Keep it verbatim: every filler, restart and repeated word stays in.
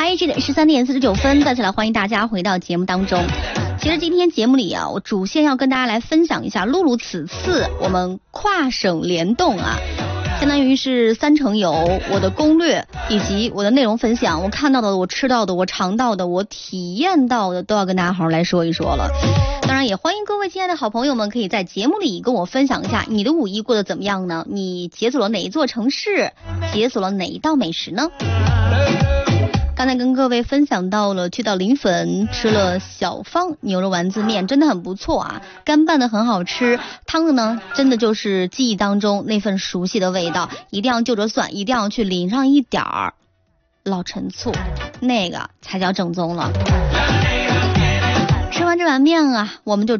来，这里十三点四十九分，再次来欢迎大家回到节目当中。其实今天节目里啊，我主线要跟大家来分享一下露露此次我们跨省联动啊，相当于是三城游我的攻略以及我的内容分享，我看到的、我吃到的、我尝到的、我体验到的，都要跟大家好好来说一说了。当然也欢迎各位亲爱的好朋友们可以在节目里跟我分享一下你的五一过得怎么样呢？你解锁了哪一座城市？解锁了哪一道美食呢？刚才跟各位分享到了去到临汾吃了小方牛肉丸子面，真的很不错啊，干拌的很好吃，汤的呢真的就是记忆当中那份熟悉的味道，一定要就着蒜，一定要去淋上一点儿老陈醋，那个才叫正宗了。吃完这碗面啊，我们就